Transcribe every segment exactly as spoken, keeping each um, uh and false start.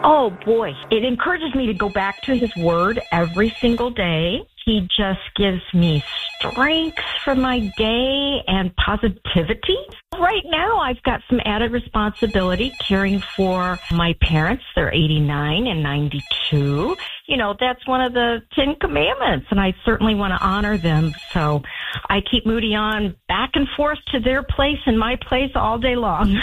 Oh, boy. It encourages me to go back to his word every single day. He just gives me strength for my day and positivity. Right now, I've got some added responsibility caring for my parents. They're eighty-nine and ninety-two. You know, that's one of the Ten Commandments, and I certainly want to honor them. So I keep Moody on back and forth to their place and my place all day long.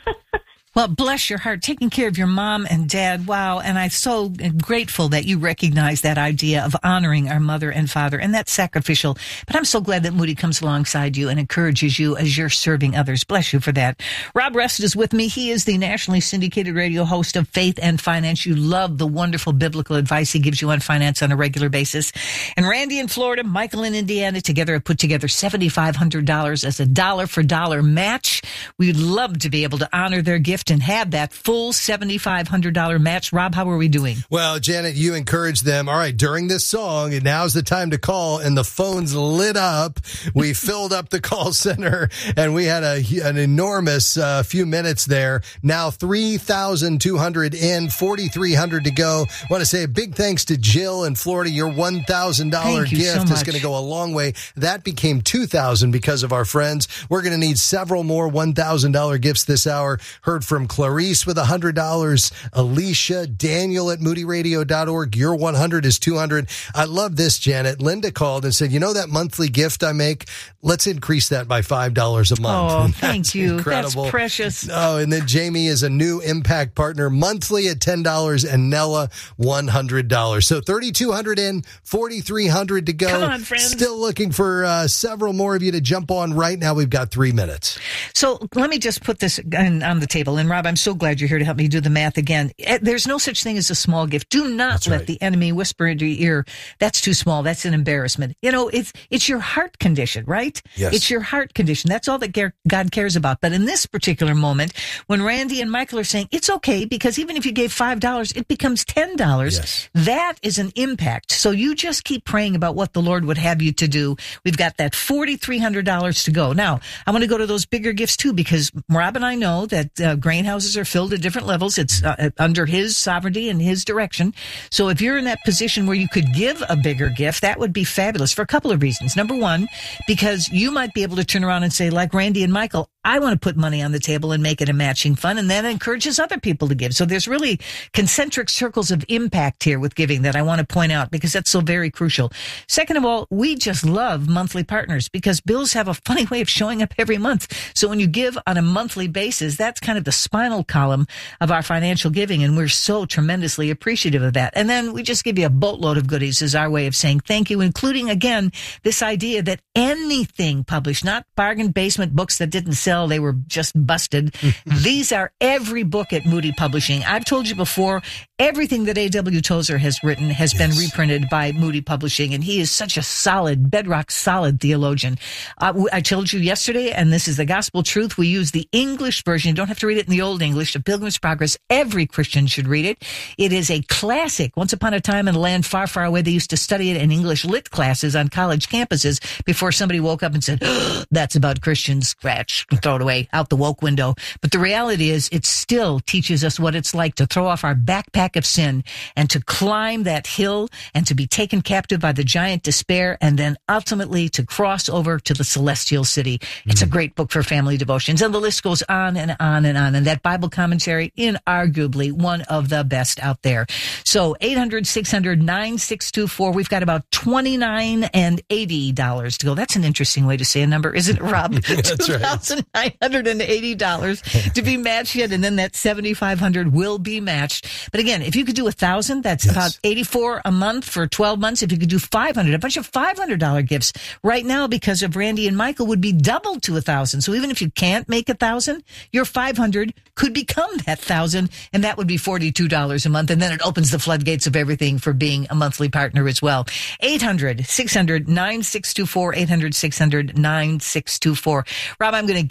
Well, bless your heart, taking care of your mom and dad. Wow. And I'm so grateful that you recognize that idea of honoring our mother and father, and that's sacrificial. But I'm so glad that Moody comes alongside you and encourages you as you're serving others. Bless you for that. Rob Rest is with me. He is the nationally syndicated radio host of Faith and Finance. You love the wonderful biblical advice he gives you on finance on a regular basis. And Randy in Florida, Michael in Indiana, together have put together seven thousand five hundred dollars as a dollar for dollar match. We'd love to be able to honor their gift and have that full seven thousand five hundred dollars match. Rob, how are we doing? Well, Janet, you encouraged them. All right, during this song, and now's the time to call, and the phones lit up. We filled up the call center, and we had a, an enormous uh, few minutes there. Now three thousand two hundred in, four thousand three hundred to go. I want to say a big thanks to Jill in Florida. Your one thousand dollars gift so is going to go a long way. That became two thousand dollars because of our friends. We're going to need several more one thousand dollars gifts this hour. Heard from Clarice with one hundred dollars, Alicia, Daniel at moody radio dot org. Your one hundred is two hundred. I love this, Janet. Linda called and said, you know that monthly gift I make? Let's increase that by five dollars a month. Oh, thank you. Incredible. That's precious. Oh, and then Jamie is a new Impact partner, monthly at ten dollars, and Nella one hundred dollars. So three thousand two hundred in, four thousand three hundred to go. Come on, friends. Still looking for uh, several more of you to jump on right now. We've got three minutes. So let me just put this on, on the table. And Rob, I'm so glad you're here to help me do the math again. There's no such thing as a small gift. Do not That's let right. the enemy whisper into your ear, that's too small. That's an embarrassment. You know, it's it's your heart condition, right? Yes. It's your heart condition. That's all that God cares about. But in this particular moment, when Randy and Michael are saying, it's okay, because even if you gave five dollars, it becomes ten dollars. Yes. That is an impact. So you just keep praying about what the Lord would have you to do. We've got that four thousand three hundred dollars to go. Now, I want to go to those bigger gifts too, because Rob and I know that uh, grain houses are filled at different levels. It's uh, under his sovereignty and his direction. So if you're in that position where you could give a bigger gift, that would be fabulous for a couple of reasons. Number one, because you might be able to turn around and say, like Randy and Michael, I want to put money on the table and make it a matching fund, and that encourages other people to give. So there's really concentric circles of impact here with giving that I want to point out, because that's so very crucial. Second of all, we just love monthly partners because bills have a funny way of showing up every month. So when you give on a monthly basis, that's kind of the spinal column of our financial giving, and we're so tremendously appreciative of that. And then we just give you a boatload of goodies as our way of saying thank you, including, again, this idea that anything published, not bargain basement books that didn't sell, they were just busted. These are every book at Moody Publishing. I've told you before, everything that A W Tozer has written has yes. been reprinted by Moody Publishing, and he is such a solid, bedrock solid theologian. Uh, I told you yesterday, and this is the gospel truth, we use the English version. You don't have to read it in the Old English of Pilgrim's Progress. Every Christian should read it. It is a classic. Once upon a time in a land far, far away, they used to study it in English lit classes on college campuses before somebody woke up and said, oh, that's about Christians. Scratch, throw it away, out the woke window. But the reality is it still teaches us what it's like to throw off our backpack of sin and to climb that hill and to be taken captive by the giant despair, and then ultimately to cross over to the celestial city. It's mm. a great book for family devotions, and the list goes on and on and on. And that Bible commentary, inarguably one of the best out there. So eight hundred, six hundred, nine six two four. We've got about twenty-nine dollars and eighty dollars to go. That's an interesting way to say a number, isn't it, Rob? That's right. two thousand nine hundred eighty dollars to be matched yet, and then that seven thousand five hundred dollars will be matched. But again, if you could do a thousand, that's yes. about eighty-four dollars a month for twelve months. If you could do five hundred, a bunch of five hundred dollars gifts right now because of Randy and Michael would be doubled to a thousand. So even if you can't make a thousand, your five hundred could become that thousand, and that would be forty-two dollars a month. And then it opens the floodgates of everything for being a monthly partner as well. eight hundred, six hundred, nine six two four, eight hundred, six hundred, nine six two four. Rob, I'm going to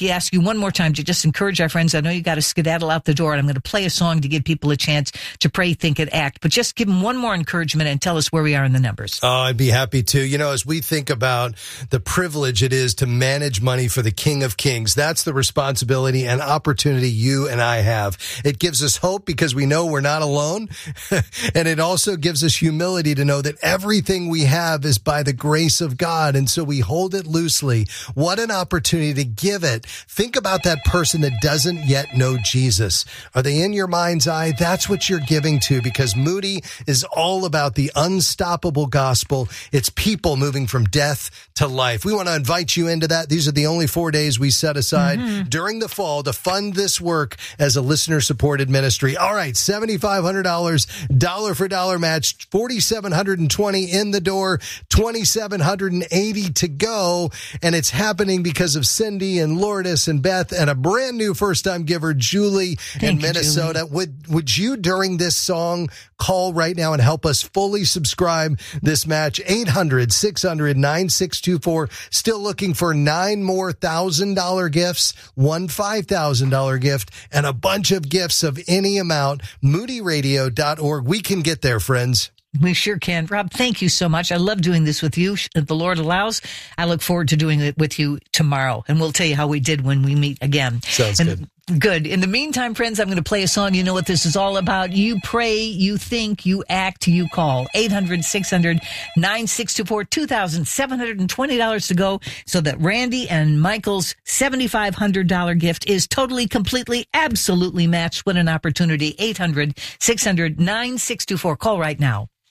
to ask you one more time to just encourage our friends. I know you got to skedaddle out the door, and I'm going to play a song to give people a chance to pray, think, and act. But just give them one more encouragement and tell us where we are in the numbers. Oh, I'd be happy to. You know, as we think about the privilege it is to manage money for the King of Kings, that's the responsibility and opportunity you and I have. It gives us hope because we know we're not alone. And it also gives us humility to know that everything we have is by the grace of God. And so we hold it loosely. What an opportunity to give it. Think about that person that doesn't yet know Jesus. Are they in your mind's eye? That's what you're giving to, because Moody is all about the unstoppable gospel. It's people moving from death to life. We want to invite you into that. These are the only four days we set aside mm-hmm. during the fall to fund this work as a listener-supported ministry. All right, seven thousand five hundred dollars, dollar for dollar match, four thousand seven hundred twenty in the door, two thousand seven hundred eighty to go. And it's happening because of Cindy and Lourdes and Beth and a brand new first-time giver, Julie Thank in you, Minnesota. Julie. Would would you, during this song, call right now and help us fully subscribe this match? eight hundred, six hundred, nine six two four. Still looking for nine more one thousand dollars gifts, one five thousand dollars gift, and a bunch of gifts of any amount. moody radio dot org. We can get there, friends. We sure can. Rob, thank you so much. I love doing this with you. If the Lord allows, I look forward to doing it with you tomorrow. And we'll tell you how we did when we meet again. Sounds and, good. Good. In the meantime, friends, I'm going to play a song. You know what this is all about. You pray, you think, you act, you call. eight hundred, six hundred, nine six two four, two thousand seven hundred twenty dollars to go so that Randy and Michael's seven thousand five hundred dollars gift is totally, completely, absolutely matched. What an opportunity. eight hundred, six hundred, nine six two four. Call right now.